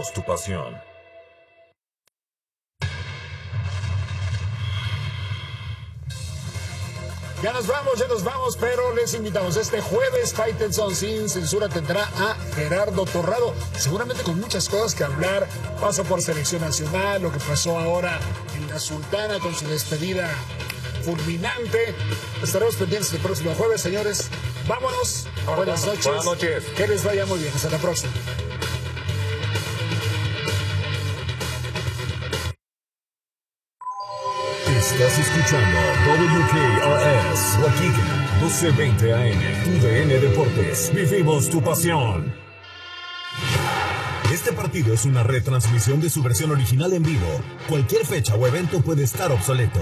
Vivimos tu pasión. Ya nos vamos, pero les invitamos. Este jueves, Faitelson sin censura tendrá a Gerardo Torrado, seguramente con muchas cosas que hablar. Paso por selección nacional, lo que pasó ahora en la Sultana con su despedida fulminante. Estaremos pendientes el próximo jueves, señores. Vámonos. Buenas noches. Buenas noches. Que les vaya muy bien. Hasta la próxima. Estás escuchando WKRS Waukegan, 1220 AM, TUDN Deportes. Vivimos tu pasión. Este partido es una retransmisión de su versión original en vivo. Cualquier fecha o evento puede estar obsoleto.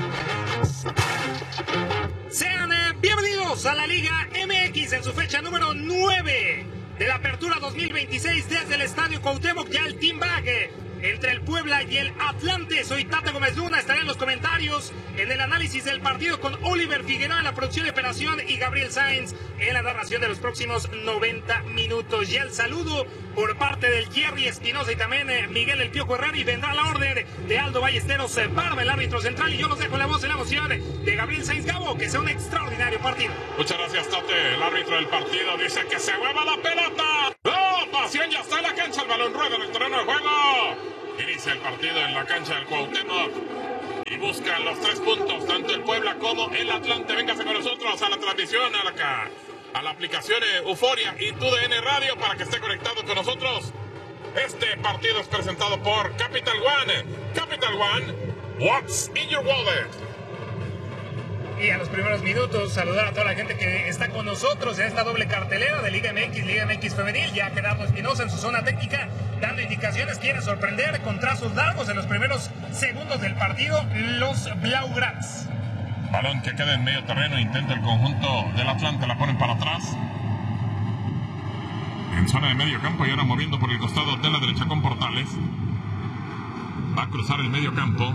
Sean bienvenidos a la Liga MX en su fecha número 9 de la Apertura 2026 desde el Estadio Cuauhtémoc. Ya el Team Bag entre el Puebla y el Atlante. Soy Tata Gómez Luna, estaré en los comentarios en el análisis del partido con Oliver Figueroa en la producción y operación y Gabriel Sáenz en la narración de los próximos 90 minutos. Ya el saludo por parte del Jerry Espinosa y también Miguel El Piojo Herrera, y vendrá la orden de Aldo Ballesteros Barba, el árbitro central, y yo los dejo la voz en la emoción de Gabriel Sáenz. Gabo, que sea un extraordinario partido. Muchas gracias, Tate. El árbitro del partido dice que se mueva la pelota. ¡Oh, pasión! Ya está en la cancha, el balón rueda en el terreno de juego. Inicia el partido en la cancha del Cuauhtémoc y buscan los 3 puntos, tanto el Puebla como el Atlante. Véngase con nosotros a la transmisión, a la aplicación Euforia y TUDN Radio para que esté conectado con nosotros. Este partido es presentado por Capital One. Capital One, what's in your wallet? Y a los primeros minutos, saludar a toda la gente que está con nosotros en esta doble cartelera de Liga MX Femenil. Ya Gerardo Espinosa en su zona técnica, dando indicaciones, quiere sorprender con trazos largos en los primeros segundos del partido, los Blaugranas. Balón que queda en medio terreno, intenta el conjunto del Atlante, la ponen para atrás. En zona de medio campo y ahora moviendo por el costado de la derecha con Portales. Va a cruzar el medio campo.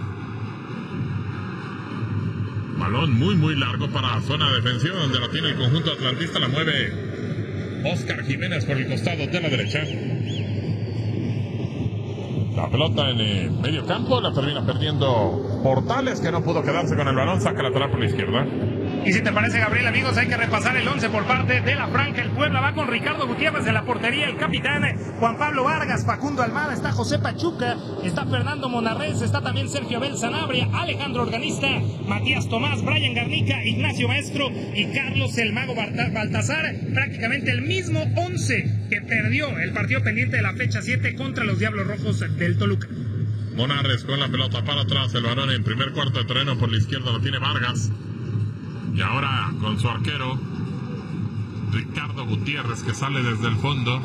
Balón muy largo para zona defensiva donde la tiene el conjunto atlantista. La mueve Oscar Jiménez por el costado de la derecha. La pelota en el medio campo la termina perdiendo Portales, que no pudo quedarse con el balón. Saca lateral por la izquierda. Y si te parece, Gabriel, amigos, hay que repasar el 11 por parte de la franja. El Puebla va con Ricardo Gutiérrez en la portería, el capitán Juan Pablo Vargas, Facundo Almada, está José Pachuca, está Fernando Monarrez, está también Sergio Abel Sanabria, Alejandro Organista, Matías Tomás, Brian Garnica, Ignacio Maestro y Carlos El Mago Baltazar. Prácticamente el mismo 11 que perdió el partido pendiente de la fecha 7 contra los Diablos Rojos del Toluca. Monarrez con la pelota para atrás, el balón en primer cuarto de terreno por la izquierda lo tiene Vargas. Y ahora con su arquero, Ricardo Gutiérrez, que sale desde el fondo.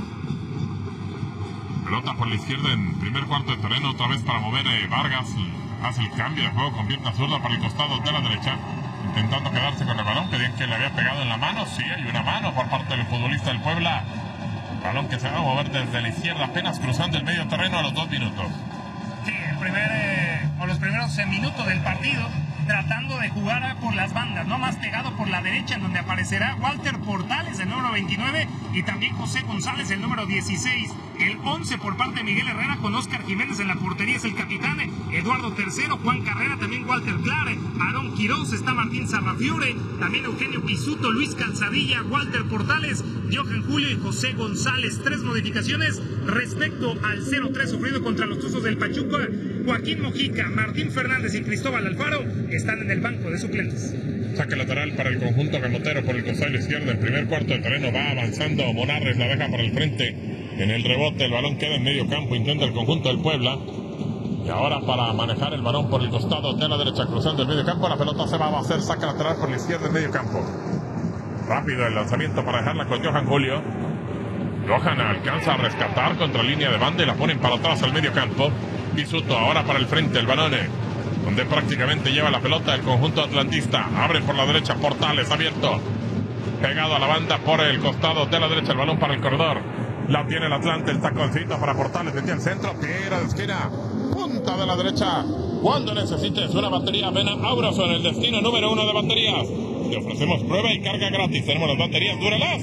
Pelota por la izquierda en primer cuarto de terreno, otra vez para mover Vargas. Hace el cambio de juego con pierna zurda para el costado de la derecha, intentando quedarse con el balón. Pedían que le había pegado en la mano. Sí, hay una mano por parte del futbolista del Puebla. Balón que se va a mover desde la izquierda, apenas cruzando el medio terreno a los 2 minutos. Sí, los primeros minutos del partido, tratando de jugar por las bandas, no más pegado por la derecha, en donde aparecerá Walter Portales, el número 29, y también José González, el número 16. El 11 por parte de Miguel Herrera, con Oscar Jiménez en la portería, es el capitán, Eduardo Tercero, Juan Carrera, también Walter Clare, Aarón Quiroz, está Martín Sarrafiore, también Eugenio Pisuto, Luis Calzadilla, Walter Portales, Johan Julio y José González. 3 modificaciones respecto al 0-3 sufrido contra los Tuzos del Pachuca. Joaquín Mojica, Martín Fernández y Cristóbal Alfaro están en el banco de suplentes. Saque lateral para el conjunto remotero por el costado izquierdo. En primer cuarto de terreno va avanzando Monarrez, la deja para el frente. En el rebote el balón queda en medio campo, intenta el conjunto del Puebla. Y ahora para manejar el balón por el costado de la derecha, cruzando el medio campo, la pelota se va a hacer saque lateral por la izquierda en medio campo. Rápido el lanzamiento para dejarla con Johan Julio. Johan alcanza a rescatar contra línea de banda y la ponen para atrás al medio campo. Pisuto ahora para el frente, el balón donde prácticamente lleva la pelota el conjunto atlantista. Abre por la derecha, Portales abierto, pegado a la banda por el costado de la derecha, el balón para el corredor. La tiene el Atlante, el taconcito para Portales, metía el centro, tira de esquina, punta de la derecha. Cuando necesites una batería, ven a Aurason, el destino número 1 de baterías. Te ofrecemos prueba y carga gratis. Tenemos las baterías Duralast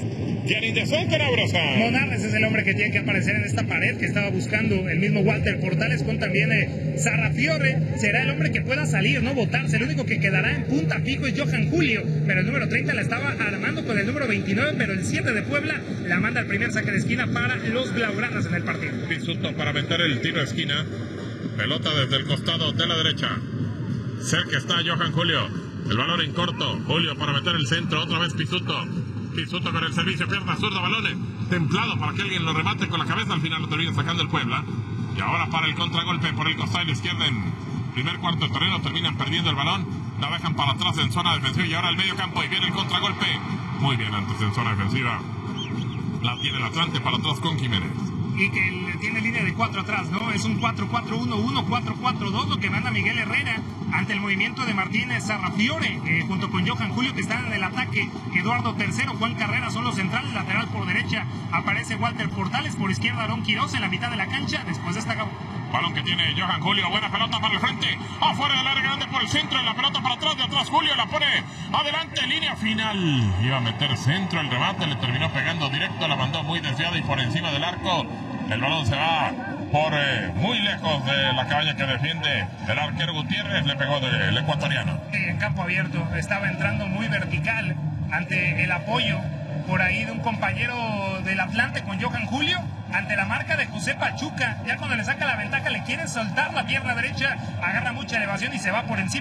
Getting the center, abraza. Monarres es el hombre que tiene que aparecer en esta pared que estaba buscando el mismo Walter Portales con también Sarrafiore. Será el hombre que pueda salir, no botarse. El único que quedará en punta fijo es Johan Julio, pero el número 30 la estaba armando con el número 29, pero el 7 de Puebla la manda al primer saque de esquina para los blaugranas en el partido. Pisuto para aventar el tiro de esquina. Pelota desde el costado de la derecha. Cerca está Johan Julio. El balón en corto. Julio para meter el centro. Otra vez Pisuto. Pisuto con el servicio, pierna zurda, balones templado para que alguien lo remate con la cabeza. Al final lo termina sacando el Puebla. Y ahora para el contragolpe por el costado de la izquierda en primer cuarto de terreno. Terminan perdiendo el balón. La dejan para atrás en zona defensiva. Y ahora el medio campo. Y viene el contragolpe. Muy bien antes en zona defensiva. La tiene el Atlante para atrás con Jiménez. Y que tiene línea de 4 atrás, ¿no? Es un 4-4-1-1, 4-4-2, lo que manda Miguel Herrera ante el movimiento de Martínez Sarrafiore, junto con Johan Julio, que están en el ataque. Eduardo Tercero, Juan Carrera son los centrales. Lateral por derecha aparece Walter Portales, por izquierda Aarón Quiroz en la mitad de la cancha. Después de esta balón que tiene Johan Julio, buena pelota para el frente, afuera del área grande por el centro, la pelota para atrás, de atrás Julio la pone adelante, línea final, iba a meter centro, el remate le terminó pegando directo, la mandó muy desviada y por encima del arco. El balón se va por muy lejos de la cabaña que defiende el arquero Gutiérrez, le pegó del ecuatoriano. Sí, en campo abierto, estaba entrando muy vertical ante el apoyo por ahí de un compañero del Atlante con Johan Julio, ante la marca de José Pachuca. Ya cuando le saca la ventaja le quieren soltar la pierna derecha, agarra mucha elevación y se va por encima.